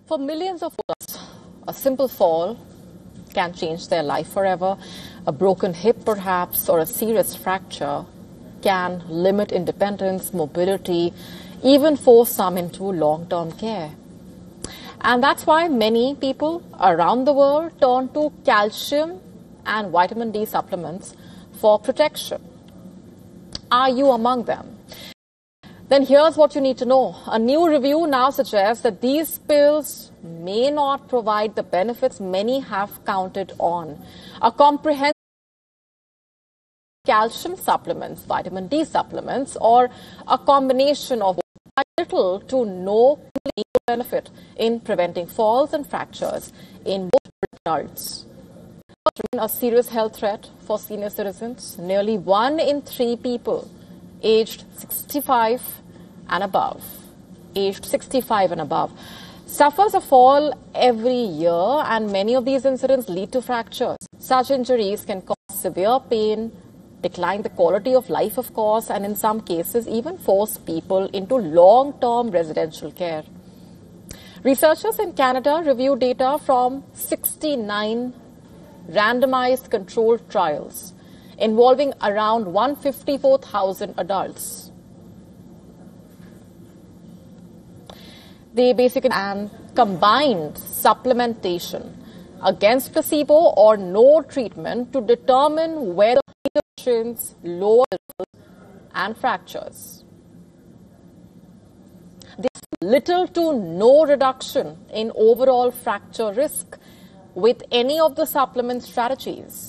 For millions of us, a simple fall can change their life forever. A broken hip, perhaps, or a serious fracture can limit independence, mobility, even force some into long-term care. And that's why many people around the world turn to calcium and vitamin D supplements for protection. Are you among them? Then here's what you need to know. A new review now suggests that these pills may not provide the benefits many have counted on. A comprehensive calcium supplements, vitamin D supplements, or a combination of little to no benefit in preventing falls and fractures in both adults. A serious health threat for senior citizens. Nearly 1 in 3 people aged 65 and above, suffers a fall every year, and many of these incidents lead to fractures. Such injuries can cause severe pain, decline the quality of life, of course, and in some cases even force people into long-term residential care. Researchers in Canada reviewed data from 69 randomized controlled trials involving around 154,000 adults. They basically combined supplementation against placebo or no treatment to determine whether patients lower and fractures. There's little to no reduction in overall fracture risk with any of the supplement strategies.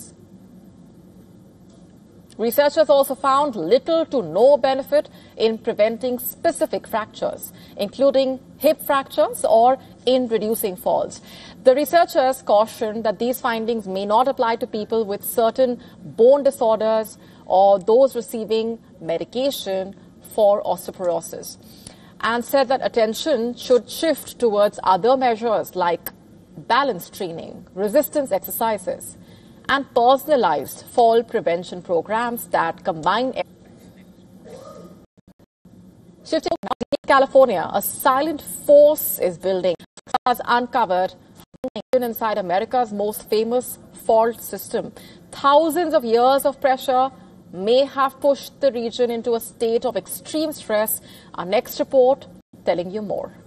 Researchers also found little to no benefit in preventing specific fractures, including hip fractures or in reducing falls. The researchers cautioned that these findings may not apply to people with certain bone disorders or those receiving medication for osteoporosis, and said that attention should shift towards other measures like balance training, resistance exercises, and personalized fall prevention programs that combine. Shifting to California, a silent force is building. Has uncovered inside America's most famous fault system. Thousands of years of pressure may have pushed the region into a state of extreme stress. Our next report telling you more.